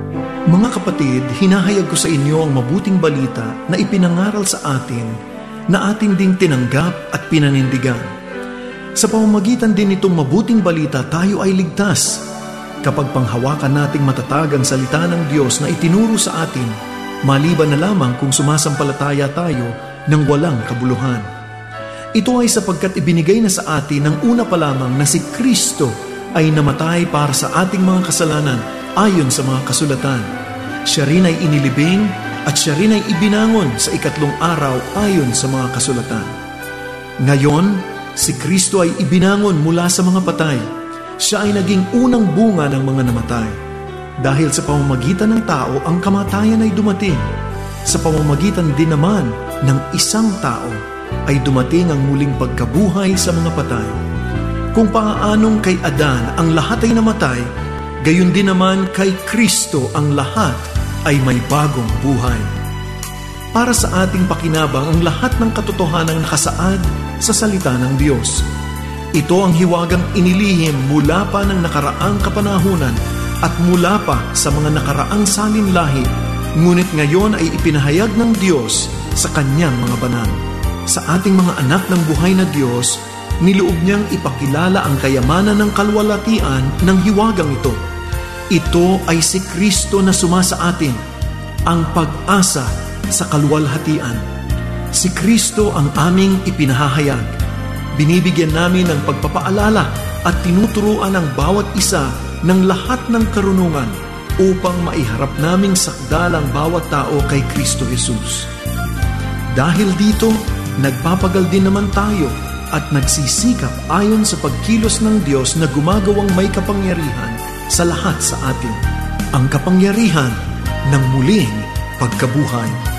Mga kapatid, hinahayag ko sa inyo ang mabuting balita na ipinangaral sa atin na atin ding tinanggap at pinanindigan. Sa pamamagitan din nitong mabuting balita, tayo ay ligtas kapag panghawakan nating matatag ang salita ng Diyos na itinuro sa atin, maliban na lamang kung sumasampalataya tayo ng walang kabuluhan. Ito ay sapagkat ibinigay na sa atin ng una pa lamang na si Kristo ay namatay para sa ating mga kasalanan ayon sa mga kasulatan. Siya rin ay inilibing at siya rin ay ibinangon sa ikatlong araw ayon sa mga kasulatan. Ngayon, si Kristo ay ibinangon mula sa mga patay. Siya ay naging unang bunga ng mga namatay. Dahil sa pamamagitan ng tao, ang kamatayan ay dumating. Sa pamamagitan din naman ng isang tao, ay dumating ang muling pagkabuhay sa mga patay. Kung paanong kay Adan ang lahat ay namatay, gayon din naman kay Kristo ang lahat ay may bagong buhay. Para sa ating pakinabang ang lahat ng katotohanang nakasaad sa salita ng Diyos. Ito ang hiwagang inilihim mula pa ng nakaraang kapanahunan at mula pa sa mga nakaraang salinlahi, ngunit ngayon ay ipinahayag ng Diyos sa kanyang mga banal. Sa ating mga anak ng buhay na Diyos, niloob niyang ipakilala ang kayamanan ng kalwalatian ng hiwagang ito. Ito ay si Kristo na sumasa atin, ang pag-asa sa kalwalhatian. Si Kristo ang aming ipinahahayag. Binibigyan namin ng pagpapaalala at tinuturuan ang bawat isa ng lahat ng karunungan upang maiharap naming sakdalang bawat tao kay Kristo Jesus. Dahil dito, nagpapagal din naman tayo at nagsisikap ayon sa pagkilos ng Diyos na gumagawang may kapangyarihan sa lahat sa atin, ang kapangyarihan ng muling pagkabuhay.